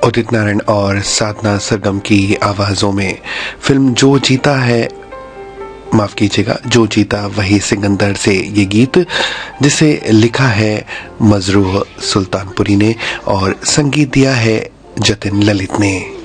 उदित नारायण और साधना सरगम की आवाज़ों में फिल्म जो जीता है, माफ़ कीजिएगा, जो जीता वही सिकंदर से ये गीत, जिसे लिखा है मजरूह सुल्तानपुरी ने और संगीत दिया है जतिन ललित ने।